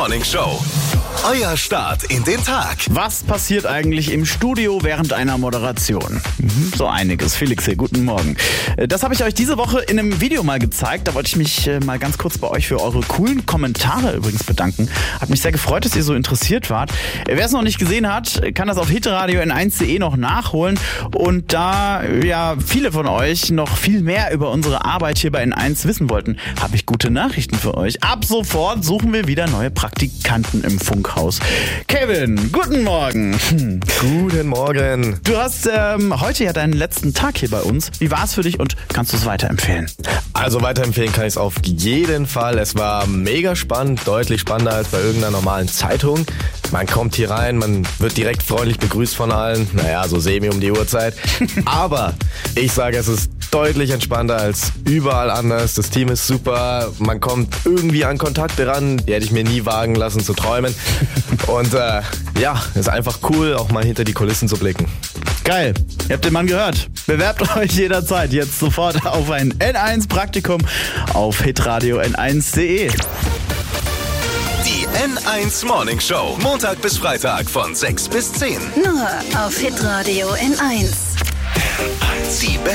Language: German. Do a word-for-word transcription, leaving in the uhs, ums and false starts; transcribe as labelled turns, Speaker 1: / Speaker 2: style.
Speaker 1: Morning Show. Euer Start in den Tag.
Speaker 2: Was passiert eigentlich im Studio während einer Moderation? Mhm, so einiges. Felix hier, guten Morgen. Das habe ich euch diese Woche in einem Video mal gezeigt. Da wollte ich mich mal ganz kurz bei euch für eure coolen Kommentare übrigens bedanken. Hat mich sehr gefreut, dass ihr so interessiert wart. Wer es noch nicht gesehen hat, kann das auf hitradio n eins punkt de noch nachholen. Und da ja viele von euch noch viel mehr über unsere Arbeit hier bei N eins wissen wollten, habe ich gute Nachrichten für euch. Ab sofort suchen wir wieder neue Praktikanten im Funkhaus. Kevin, guten Morgen. Hm.
Speaker 3: Guten Morgen.
Speaker 2: Du hast ähm, heute ja deinen letzten Tag hier bei uns. Wie war es für dich und kannst du es weiterempfehlen?
Speaker 3: Also weiterempfehlen kann ich es auf jeden Fall. Es war mega spannend, deutlich spannender als bei irgendeiner normalen Zeitung. Man kommt hier rein, man wird direkt freundlich begrüßt von allen. Naja, so semi um die Uhrzeit. Aber ich sage, es ist deutlich entspannter als überall anders. Das Team ist super. Man kommt irgendwie an Kontakte ran, die hätte ich mir nie wagen lassen zu träumen. Und äh, ja, ist einfach cool, auch mal hinter die Kulissen zu blicken.
Speaker 2: Geil. Ihr habt den Mann gehört. Bewerbt euch jederzeit jetzt sofort auf ein N eins Praktikum auf hitradio n eins punkt de.
Speaker 1: Die N eins Morning Show. Montag bis Freitag von sechs bis zehn.
Speaker 4: Nur auf hitradio N eins.
Speaker 1: Die